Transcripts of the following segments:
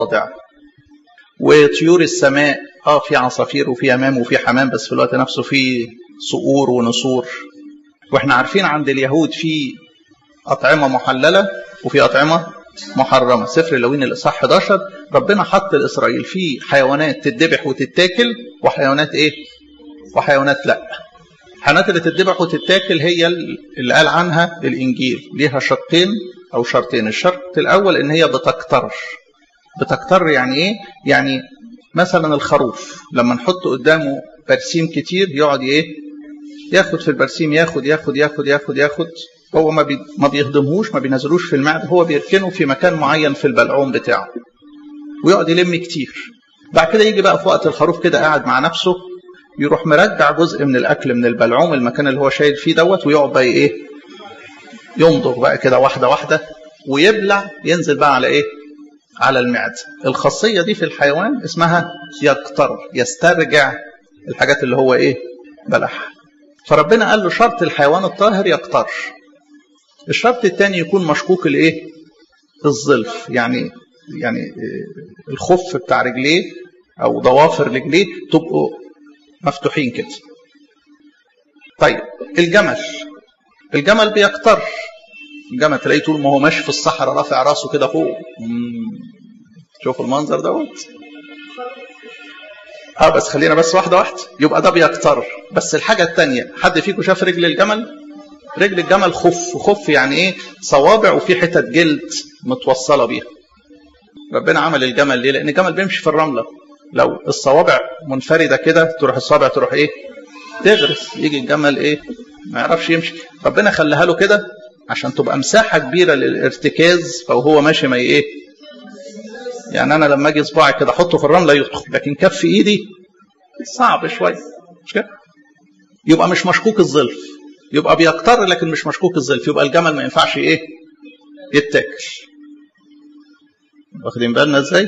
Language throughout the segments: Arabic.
وضع. وطيور السماء في عصافير وفي امام وفي حمام، بس في الوقت نفسه في صقور ونسور. واحنا عارفين عند اليهود في اطعمه محلله وفي اطعمه محرمه. سفر اللاويين الاصحاح 11 ربنا حط لاسرائيل في حيوانات تتذبح وتتاكل وحيوانات وحيوانات لا. الحيوانات اللي تتذبح وتتاكل هي اللي قال عنها الانجيل ليها شقين او شرطين. الشرط الاول ان هي بتكتر يعني ايه؟ يعني مثلا الخروف لما نحط قدامه برسيم كتير يقعد ياخد في البرسيم، ياخد هو ما بيهضمهوش، ما بينزلوش في المعده، هو بيركنه في مكان معين في البلعوم بتاعه ويقعد يلم كتير. بعد كده يجي بقى في وقت الخروف كده قاعد مع نفسه، يروح مرجع جزء من الاكل من البلعوم المكان اللي هو شايل فيه دوت، ويقعد بقى يمضغ بقى كده واحده واحده ويبلع، ينزل بقى على على المعده. الخاصيه دي في الحيوان اسمها يقتر، يسترجع الحاجات اللي هو بلعها. فربنا قال له شرط الحيوان الطاهر يقتر. الشرط الثاني يكون مشكوك الظلف، يعني الخف بتاع رجليه او ضوافر رجليه تبقوا مفتوحين كده. طيب الجمل بيقتر. الجمل تلاقيه طول ما هو ماشي في الصحراء رافع راسه كده فوق. شوف المنظر دوت. بس خلينا بس واحده يبقى ده بيقتر. بس الحاجه الثانيه، حد فيكم شاف رجل الجمل؟ رجل الجمل خف يعني صوابع وفي حتت جلد متوصله بيها. ربنا عمل الجمل ليه؟ لان الجمل بيمشي في الرمله، لو الصوابع منفرده كده تروح الصوابع تروح تغرس، يجي الجمل ما يعرفش يمشي. ربنا خلاها له كده عشان تبقى مساحه كبيره للارتكاز، فهو ماشي ما يعني انا لما اجي صباعي كده احطه في الرمله يدخل، لكن كف ايدي صعب شويه، مش كده؟ يبقى مش مشكوك الظلف، يبقى بيقتر لكن مش مشكوك الظلف، يبقى الجمل ما ينفعش يتاكل. واخدين بالنا ازاي؟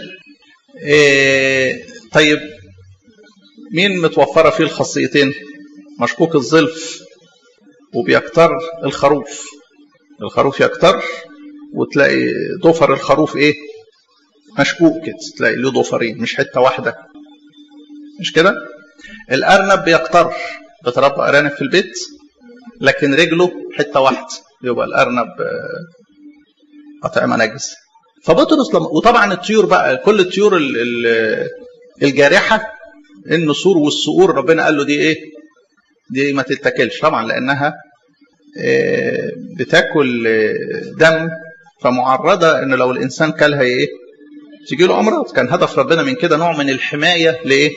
طيب مين متوفره فيه الخاصيتين؟ مشكوك الظلف وبيقتر. الخروف يقتر، وتلاقي ضفر الخروف مشكوك كده، تلاقي له ضفرين مش حته واحده، مش كده؟ الارنب بيقتر، بتربى ارانب في البيت لكن رجله حته واحده، يبقى الارنب اطعمه نجس. فبطرس وطبعا الطيور بقى، كل الطيور الجارحه، النسور والصقور، ربنا قال له دي ما تتاكلش طبعا، لانها بتاكل دم، فمعرضه ان لو الانسان كلها تيجي له امراض. كان هدف ربنا من كده نوع من الحمايه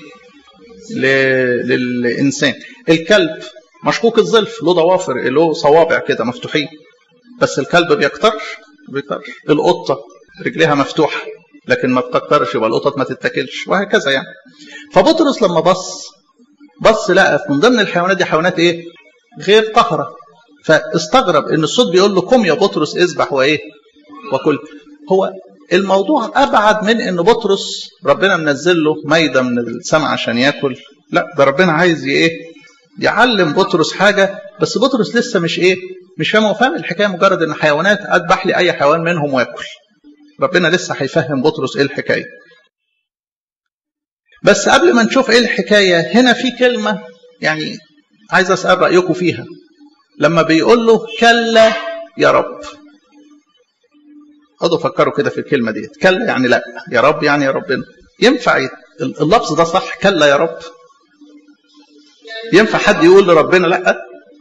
للانسان. الكلب مشكوك الظلف، له ضوافر، له صوابع كده مفتوحين، بس الكلب بيقترش. القطه رجليها مفتوحه لكن ما بتقترش، يبقى القطط ما تتاكلش، وهكذا يعني. فبطرس لما بص لقى من ضمن الحيوانات دي حيوانات غير طاهره، فاستغرب ان الصوت بيقول له قم يا بطرس اذبح وكل. هو الموضوع ابعد من ان بطرس ربنا منزل له ميده من السماء عشان ياكل، لا، ده ربنا عايز يعلم بطرس حاجه، بس بطرس لسه مش فاهم الحكايه مجرد ان حيوانات اذبح لي اي حيوان منهم واكل. ربنا لسه هيفهم بطرس الحكايه. بس قبل ما نشوف الحكايه، هنا في كلمه يعني عايز اسال رايكم فيها. لما بيقول له كلا يا رب، خدوا فكروا كده في الكلمه دي. كلا يعني لا، يا رب يعني يا ربنا. ينفع اللفظ ده صح؟ كلا يا رب. ينفع حد يقول لربنا لا؟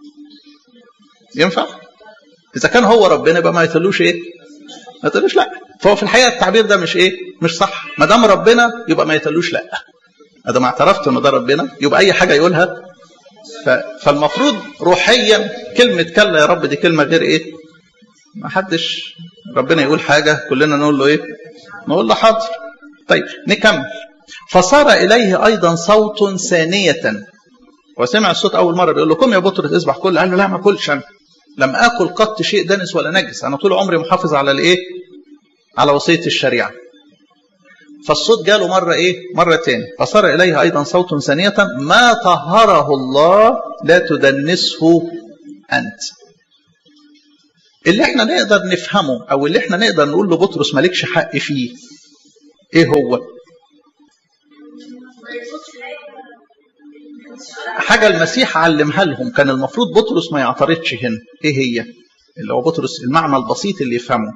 ينفع؟ اذا كان هو ربنا يبقى ما يتقولوش ما يتقولوش لا. فهو في الحقيقه التعبير ده مش صح. ما دام ربنا يبقى ما يتقولوش لا. اذا ما اعترفت ان ده ربنا يبقى اي حاجه يقولها. فالمفروض روحيا كلمه كلا يا رب دي كلمه غير ما حدش ربنا يقول حاجه كلنا نقول له نقول له حاضر. طيب نكمل. فصار اليه ايضا صوت ثانيه، وسمع الصوت اول مره بيقول له قم يا بطرس اذبح كل. قال له لا، ما اكلش، انا لم اكل قط شيء دنس ولا نجس، انا طول عمري محافظ على على وصيه الشريعه. فالصوت جاله مره تاني. فصار اليه ايضا صوت ثانيه ما طهره الله لا تدنسه انت. اللي احنا نقدر نفهمه او اللي احنا نقدر نقول لبطرس مالكش حق فيه، ايه هو؟ حاجة المسيح علمها لهم، كان المفروض بطرس ما يعترضش هنا. ايه هي؟ اللي هو بطرس المعنى البسيط اللي يفهمه.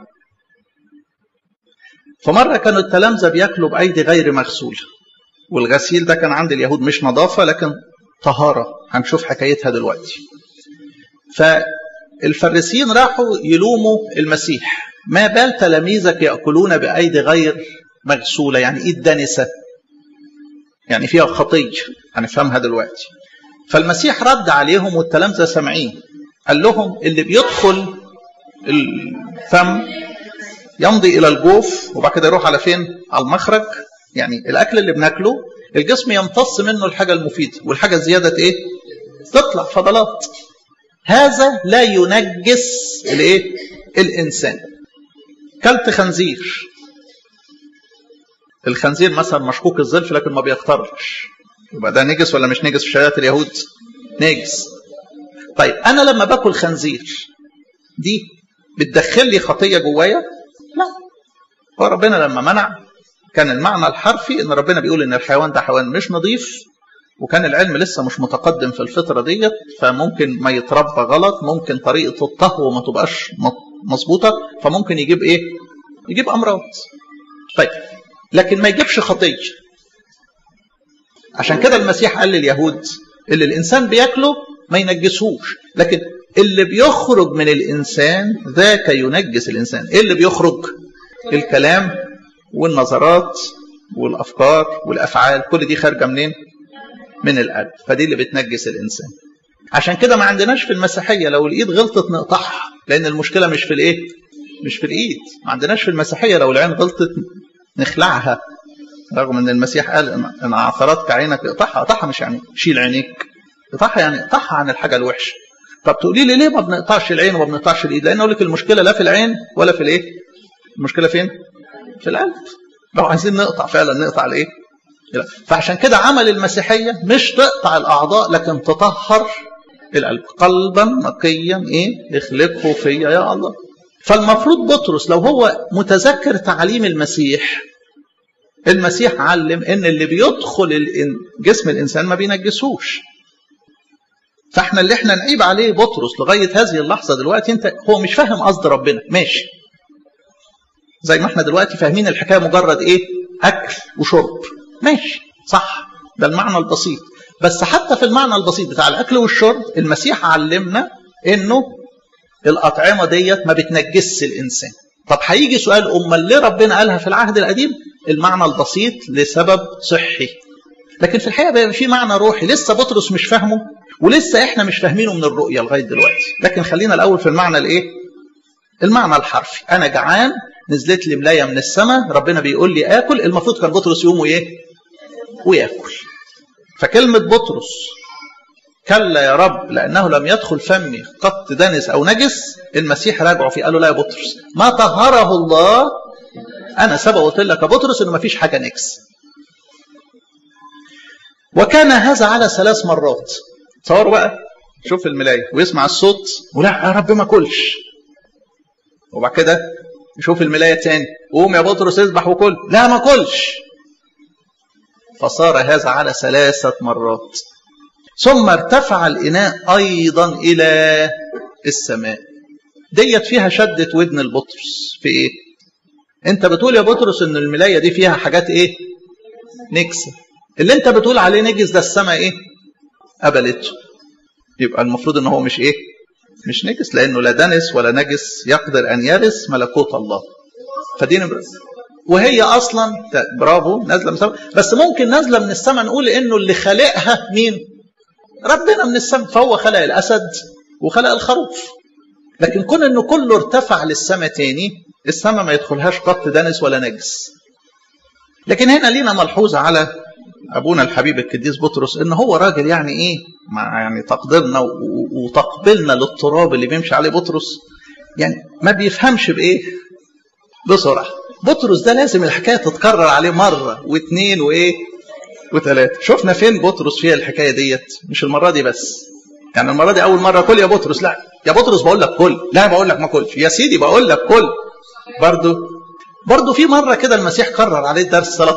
فمرة كانوا التلامذة بياكلوا بأيدي غير مغسولة، والغسيل ده كان عند اليهود مش نظافة لكن طهارة، هنشوف حكايتها دلوقتي. فالفريسيين راحوا يلوموا المسيح: ما بال تلاميذك يأكلون بأيدي غير مغسولة؟ يعني ايد دنسة، يعني فيها خطية، هنفهمها دلوقتي. فالمسيح رد عليهم والتلامذة سامعين، قال لهم: اللي بيدخل الفم يمضي إلى الجوف وبعد كده يروح على فين؟ على المخرج. يعني الأكل اللي بناكله الجسم يمتص منه الحاجة المفيدة، والحاجة الزيادة إيه؟ تطلع فضلات. هذا لا ينجس الإيه؟ الإنسان. كلت خنزير، الخنزير مثلا مشكوك الظلف لكن ما بيخترش، يبقى ده نجس ولا مش نجس في شريعة اليهود؟ نجس. طيب أنا لما باكل خنزير دي بتدخل لي خطية جوايا؟ لا. هو ربنا لما منع كان المعنى الحرفي ان ربنا بيقول ان الحيوان ده حيوان مش نظيف، وكان العلم لسه مش متقدم في الفترة ديت، فممكن ما يتربى غلط، ممكن طريقة الطهو ما تبقاش مظبوطة، فممكن يجيب ايه؟ يجيب امراض. طيب لكن ما يجيبش خطية. عشان كده المسيح قال لليهود اللي الانسان بياكله ما ينجسهوش، لكن اللي بيخرج من الانسان ذاك ينجس الانسان. ايه اللي بيخرج؟ الكلام والنظرات والافكار والافعال، كل دي خارجه منين؟ من القلب، فدي اللي بتنجس الانسان. عشان كده ما عندناش في المسيحيه لو الايد غلطت نقطعها، لان المشكله مش في الايه؟ مش في الايد. ما عندناش في المسيحيه لو العين غلطت نخلعها، رغم ان المسيح قال ان اعثرتك عينك اقطعها. اقطعها مش يعني شيل عينيك، اقطعها يعني اقطعها عن الحاجه الوحشه. طب تقولي لي ليه ما بنقطعش العين وما بنقطعش الايد؟ لان اقول لك المشكله لا في العين ولا في الايه؟ المشكله فين؟ في القلب. لو عايزين نقطع فعلا نقطع الايه؟ فعشان كده عمل المسيحيه مش تقطع الاعضاء لكن تطهر القلب. قلبا نقيا ايه؟ اخلقه فيا يا الله. فالمفروض بطرس لو هو متذكر تعليم المسيح، المسيح علم ان اللي بيدخل جسم الانسان ما بينجسوش. فاحنا اللي احنا نعيب عليه بطرس لغايه هذه اللحظه دلوقتي، انت هو مش فاهم قصد ربنا، ماشي، زي ما احنا دلوقتي فاهمين الحكايه مجرد ايه؟ اكل وشرب، ماشي صح، ده المعنى البسيط. بس حتى في المعنى البسيط بتاع الاكل والشرب المسيح علمنا انه الاطعمه ديت ما بتنجسش الانسان. طب هيجي سؤال، امال ليه ربنا قالها في العهد القديم؟ المعنى البسيط لسبب صحي، لكن في الحقيقه بقى في معنى روحي لسه بطرس مش فاهمه، ولسه احنا مش فاهمينه من الرؤيه لغايه دلوقتي. لكن خلينا الاول في المعنى الايه؟ المعنى الحرفي. انا جعان، نزلت لي ملايه من السماء، ربنا بيقول لي اكل، المفروض كان بطرس يقوم وايه؟ وياكل. فكلمه بطرس كلا يا رب لانه لم يدخل فمي قط دنس او نجس، المسيح راجعه فيه قال له لا يا بطرس، ما طهره الله. انا سبق قلت لك يا بطرس انه ما فيش حاجه نجس. وكان هذا على 3 مرات. تصوروا بقى، شوف الملايه ويسمع الصوت ولا يا رب ما كلش، وبعد كده يشوف الملايه تاني، قوم يا بطرس اذبح وكل، لا ما كلش. فصار هذا على 3 مرات. ثم ارتفع الإناء أيضا إلى السماء. ديت فيها شدة ودن البطرس في إيه؟ أنت بتقول يا بطرس إن الملاية دي فيها حاجات إيه؟ نجسة. اللي أنت بتقول عليه نجس ده السماء إيه؟ قبلته. يبقى المفروض إن هو مش إيه؟ مش نجس، لأنه لا دنس ولا نجس يقدر أن يرث ملكوت الله. فدي نبرز. وهي أصلا برافو نازلة من السماء، بس ممكن نازلة من السماء نقول إنه اللي خلقها مين؟ ربنا من السماء، فهو خلق الأسد وخلق الخروف. لكن كون إنه كله ارتفع للسماء تاني، السماء ما يدخلهاش قط دنس ولا نجس. لكن هنا لينا ملحوظة على أبونا الحبيب القديس بطرس، إن هو راجل يعني إيه، مع يعني تقديرنا وتقبلنا للتراب اللي بيمشي عليه بطرس، يعني ما بيفهمش بإيه؟ بسرعة. بطرس ده لازم الحكاية تتكرر عليه مرة واثنين وإيه؟ و3. شفنا فين بطرس فيها الحكاية ديت؟ مش المرة دي بس. يعني المرة دي أول مرة كل يا بطرس، لا يا بطرس بقول لك كل، لا بقول لك ما كلش، يا سيدي بقول لك كل برضو. برضه في مرة كده المسيح كرر عليه الدرس 3